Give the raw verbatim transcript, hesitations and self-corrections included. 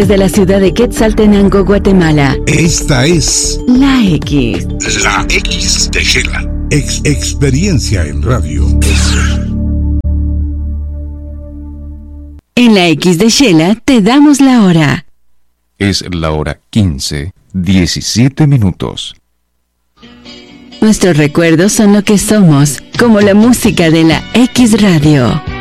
desde la ciudad de Quetzaltenango, Guatemala. Esta es La X. La X de Shela. Ex experiencia en radio. En la X de Shela te damos la hora. Es la hora quince, diecisiete minutos. Nuestros recuerdos son lo que somos, como la música de la X Radio.